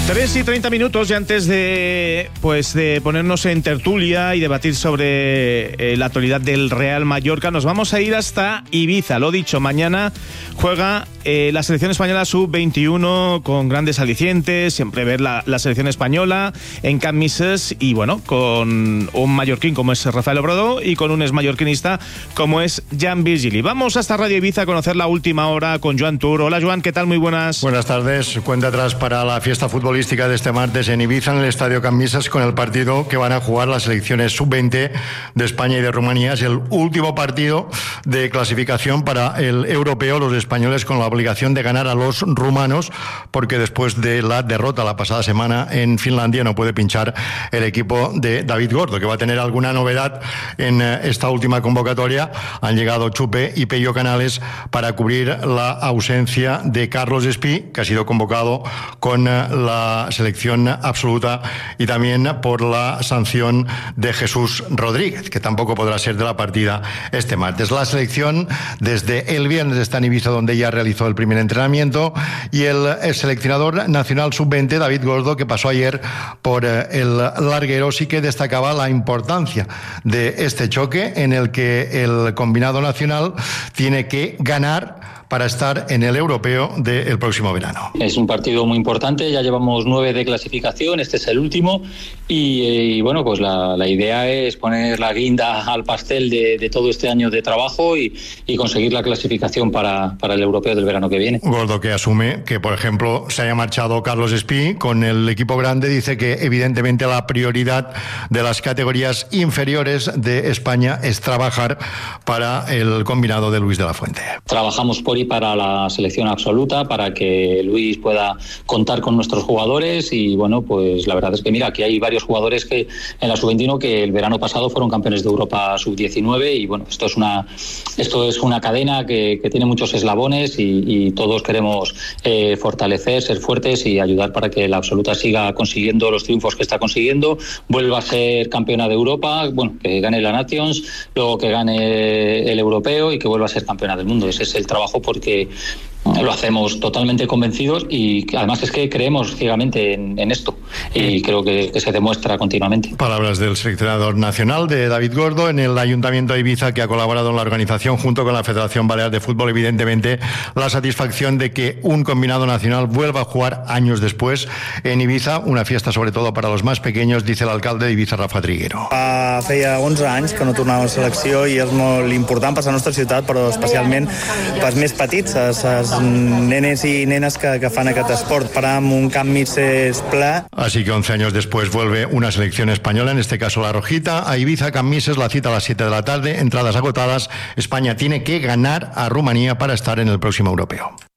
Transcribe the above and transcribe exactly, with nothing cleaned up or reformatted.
tres y treinta minutos y antes de pues de ponernos en tertulia y debatir sobre eh, la actualidad del Real Mallorca, nos vamos a ir hasta Ibiza. Lo dicho, mañana juega eh, la selección española sub veintiuno con grandes alicientes, siempre ver la, la selección española en Can Misses y bueno, con un mallorquín como es Rafael Obrador y con un exmallorquinista como es Jan Virgili. Vamos hasta Radio Ibiza a conocer la última hora con Joan Tur. Hola Joan, ¿qué tal? Muy buenas. Buenas tardes. Cuenta atrás para la fiesta futbolística de este martes en Ibiza, en el Estadio Can Misses, con el partido que van a jugar las selecciones sub veinte de España y de Rumanía. Es el último partido de clasificación para el europeo. Los españoles con la obligación de ganar a los rumanos, porque después de la derrota la pasada semana en Finlandia no puede pinchar el equipo de David Gordo, que va a tener alguna novedad en esta última convocatoria. Han llegado Chupe y Pello Canales para cubrir la ausencia de Carlos Espí, que ha sido convocado con la selección absoluta, y también por la sanción de Jesús Rodríguez, que tampoco podrá ser de la partida este martes. La selección desde el viernes está en Ibiza, donde ya realizó el primer entrenamiento, y el, el seleccionador nacional sub veinte, David Gordo, que pasó ayer por el larguero, sí que destacaba la importancia de este choque en el que el combinado nacional tiene que ganar para estar en el europeo del próximo verano. Es un partido muy importante, ya llevamos nueve de clasificación, este es el último, y, y bueno, pues la, la idea es poner la guinda al pastel de, de todo este año de trabajo y, y conseguir la clasificación para, para el europeo del verano que viene. Gordo, que asume que, por ejemplo, se haya marchado Carlos Espí con el equipo grande, dice que evidentemente la prioridad de las categorías inferiores de España es trabajar para el combinado de Luis de la Fuente. Trabajamos por y para la selección absoluta, para que Luis pueda contar con nuestros jugadores, y bueno, pues la verdad es que mira, aquí hay varios jugadores que en la sub veintiuno que el verano pasado fueron campeones de Europa sub diecinueve, y bueno, esto es una esto es una cadena que, que tiene muchos eslabones, y, y todos queremos eh, fortalecer, ser fuertes y ayudar para que la absoluta siga consiguiendo los triunfos que está consiguiendo, vuelva a ser campeona de Europa, bueno, que gane la Nations, luego que gane el europeo y que vuelva a ser campeona del mundo. Ese es el trabajo, porque lo hacemos totalmente convencidos, y además es que creemos ciegamente en, en esto, y creo que, que se demuestra continuamente. Palabras del seleccionador nacional, de David Gordo, en el Ayuntamiento de Ibiza, que ha colaborado en la organización junto con la Federación Balear de Fútbol. Evidentemente, la satisfacción de que un combinado nacional vuelva a jugar años después en Ibiza, una fiesta sobre todo para los más pequeños, dice el alcalde de Ibiza, Rafa Triguero. Uh, feia onze anys que no tornava a la selecció, i és molt important per la nostra ciutat, però especialment pels més petits, els, els nenes y nenas que, que fan aquest esport, para un Can Misses pla. Así que once años después vuelve una selección española, en este caso la rojita, a Ibiza, Can Misses, la cita a las siete de la tarde, entradas agotadas. España tiene que ganar a Rumanía para estar en el próximo europeo.